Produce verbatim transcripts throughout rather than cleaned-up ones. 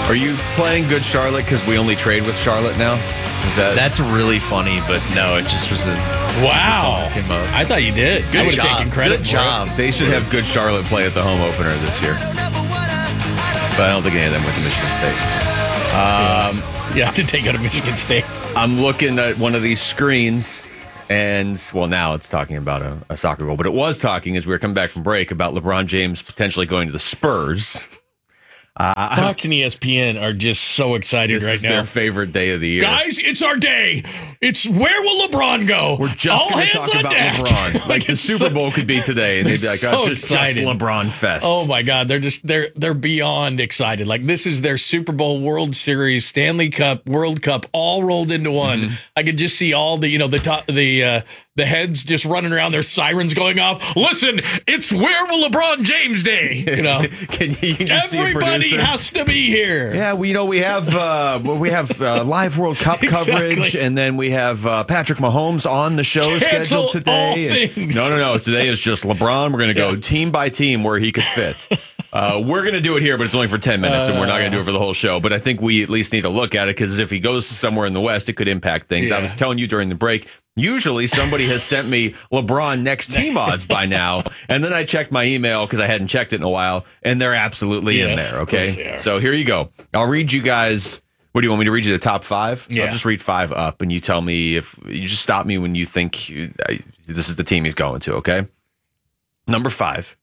Are you playing Good Charlotte because we only trade with Charlotte now? Is that That's really funny, but no, it just was a Wow. came up. I thought you did. Good I would have job. taken credit Good for job. They should have Good Charlotte play at the home opener this year. But I don't think any of them went to Michigan State. Um, it. Yeah, did they go to Michigan State? I'm looking at one of these screens, and, well, now it's talking about a, a soccer goal, but it was talking as we were coming back from break about LeBron James potentially going to the Spurs. Uh, Fox and E S P N are just so excited this right is now. their favorite day of the year. Guys, it's our day. It's where will LeBron go? We're just All going to hands talk on about deck. LeBron. Like, Like, the it's Super so- Bowl could be today, and they'd be like, They're oh, so just, just excited. LeBron Fest. Oh my God, they're just they're they're beyond excited. Like this is their Super Bowl, World Series, Stanley Cup, World Cup, all rolled into one. Mm-hmm. I could just see all the you know the top the uh, the heads just running around, their sirens going off. Listen, it's where will LeBron James Day? You know, Can you, you can just see a everybody producer? has to be here. Yeah, well, you know, we have uh, well, we have uh, live World Cup Exactly. coverage, and then we have uh, Patrick Mahomes on the show Cancel scheduled today. all And- things. No, no, no. Today is just LeBron. We're going to go Yeah. team by team where he could fit. Uh, we're going to do it here, but it's only for ten minutes, and we're not going to do it for the whole show. But I think we at least need to look at it because if he goes somewhere in the West, it could impact things. I Yeah. was telling you during the break. Usually somebody has sent me LeBron next team odds by now. And then I checked my email because I hadn't checked it in a while, and they're absolutely in Yes, there. of course they Okay. are. So here you go. I'll read you guys. What do you want me to read you the top five? Yeah. I'll just read five up, and you tell me if you just stop me when you think you, I, this is the team he's going to. Okay. Number five,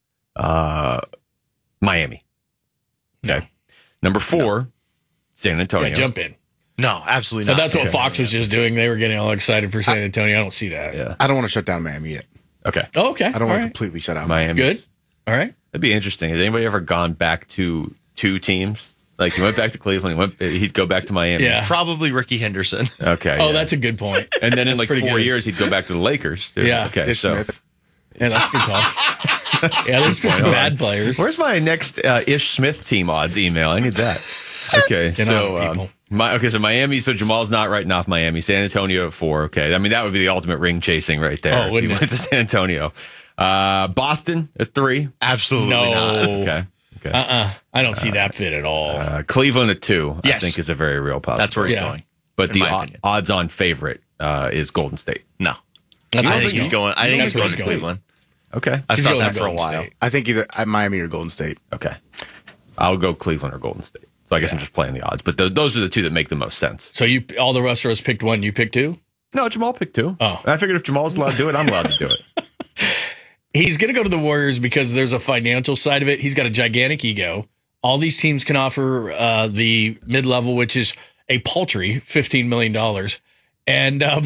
uh, Miami. Okay. Number four, San Antonio. Yeah, jump in. No, absolutely But not. that's what Fox was just doing. They were getting all excited for San Antonio. I don't see that. Yeah. I don't want to shut down Miami yet. Okay. Oh, okay. I don't All want right. to completely shut down Miami. Good. All right. That'd be interesting. Has anybody ever gone back to two teams? Like he went back to Cleveland, he went, he'd go back to Miami. Yeah. Probably Ricky Henderson. Okay. Oh, yeah. that's a good point. And then in That's like pretty four good. years, he'd go back to the Lakers. Too. Yeah. Okay. Ish So Smith. Yeah, that's a good call. Yeah, there's been some bad players. where's my next uh, Ish Smith team odds email? I need that. Okay. Get so on it, um, people. my okay. So Miami. So Jamal's not writing off Miami. San Antonio at four. Okay. I mean that would be the ultimate ring chasing right there. Oh, if he wouldn't it? went to San Antonio. Uh, Boston at three. Absolutely No. not. Okay. Okay. Uh-uh. I don't see that fit at all. Uh, Cleveland at two. I Yes. think is a very real possibility. That's where he's Yeah. going. But in the my o- opinion. odds-on favorite uh, is Golden State. No. That's I where think he's going. I think That's he's where going to Cleveland. Okay. I've He's thought going that to for a Golden while. State. I think either uh, Miami or Golden State. Okay. I'll go Cleveland or Golden State. So I guess I'm just playing the odds. But th- those are the two that make the most sense. So you, all the rest of us picked one. You picked two. No, Jamal picked two. Oh. I figured if Jamal's allowed to do it, I'm allowed to do it. He's going to go to the Warriors because there's a financial side of it. He's got a gigantic ego. All these teams can offer uh, the mid-level, which is a paltry fifteen million dollars. And um,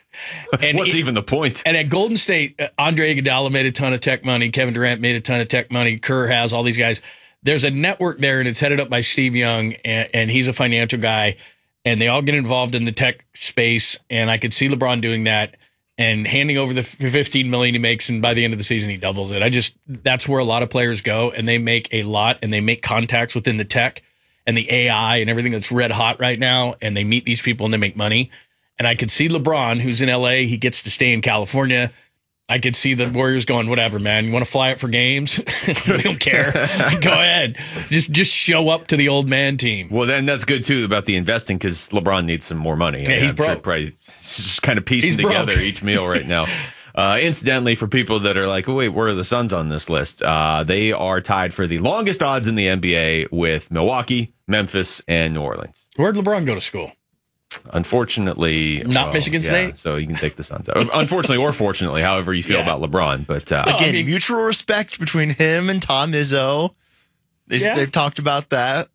and What's he- even the point? And at Golden State, uh, Andre Iguodala made a ton of tech money. Kevin Durant made a ton of tech money. Kerr has all these guys. There's a network there, and it's headed up by Steve Young, and, and he's a financial guy. And they all get involved in the tech space. And I could see LeBron doing that and handing over the fifteen million he makes, and by the end of the season he doubles it. I just that's where a lot of players go, and they make a lot, and they make contacts within the tech and the A I and everything that's red hot right now, and they meet these people and they make money. And I could see LeBron, who's in L A, he gets to stay in California. I could see the Warriors going, whatever, man. You want to fly it for games? We don't care. Go ahead. Just just show up to the old man team. Well, then that's good, too, about the investing because LeBron needs some more money. Yeah, he's I'm sure broke. probably just kind of piecing He's broke. together each meal right now. Uh, incidentally, for people that are like, oh, wait, where are the Suns on this list? Uh, they are tied for the longest odds in the N B A with Milwaukee, Memphis, and New Orleans. Where'd LeBron go to school? Unfortunately, Not Michigan State? So you can take the Suns out. Unfortunately or fortunately, however you feel Yeah. about LeBron. But uh, Oh, I Again, mean- mutual respect between him and Tom Izzo. They, Yeah. They've talked about that.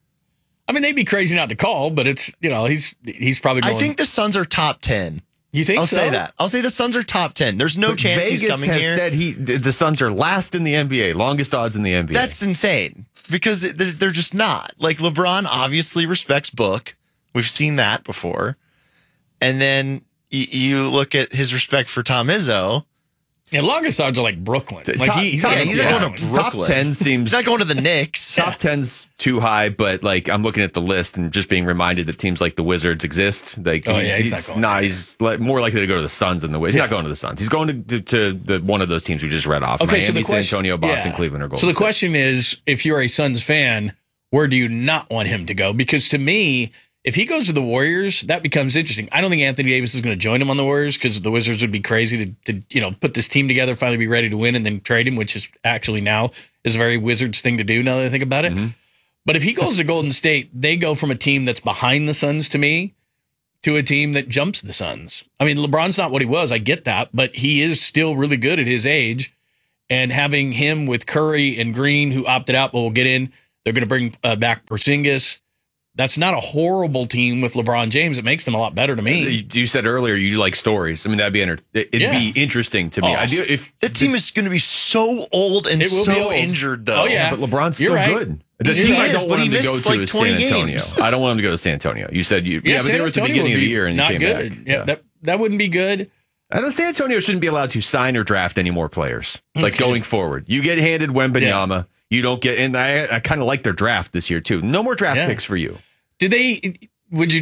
I mean, they'd be crazy not to call, but it's, you know, he's he's probably going. I think the Suns are top ten. You think I'll so? say that. I'll say the Suns are top ten. There's no but chance Vegas he's coming has here. said he the Suns are last in the N B A, longest odds in the N B A. That's insane because it- they're they're just not. Like LeBron obviously respects Book. We've seen that before. And then y- you look at his respect for Tom Izzo. Yeah, longest odds are like Brooklyn. Like Top- he, he's top- not yeah, he's going not to going to Brooklyn. top Brooklyn. ten seems He's not going to the Knicks. top ten's too high, but like I'm looking at the list and just being reminded that teams like the Wizards exist. Like Oh, he's, yeah, he's he's not going nah, there. he's like more likely to go to the Suns than the Wizards. He's not going to the Suns. He's going to, to, to the one of those teams we just read off. Okay, Miami, so the San question, Antonio, Boston, yeah. Cleveland, or Golden So the State. question is, if you're a Suns fan, Where do you not want him to go? Because to me, if he goes to the Warriors, that becomes interesting. I don't think Anthony Davis is going to join him on the Warriors because the Wizards would be crazy to, to, you know, put this team together, finally be ready to win, and then trade him, which is actually now is a very Wizards thing to do now that I think about it. Mm-hmm. But if he goes to Golden State, they go from a team that's behind the Suns to me to a team that jumps the Suns. I mean, LeBron's not what he was. I get that, but he is still really good at his age. And having him with Curry and Green, who opted out but will get in, they're going to bring uh, back Porzingis. That's not a horrible team with LeBron James. It makes them a lot better to me. You said earlier you like stories. I mean, that'd be inter- it'd Yeah. be interesting to me. Oh. I do if The team is going to be so old and It will be so old. injured, though. Oh, yeah. but LeBron's You're still right. good. The He team I is, don't but want he him to go missed, to like, is San twenty Antonio. games. I don't want him to go to San Antonio. You said you, yeah, but San they were at the Antonio beginning would of the be year and not he came good. back. Yeah, that that wouldn't be good. And the San Antonio shouldn't be allowed to sign or draft any more players. Like Okay. going forward, you get handed Wembanyama. You don't get, and I, I kind of like their draft this year too. No more draft Yeah. picks for you. Did they? Would you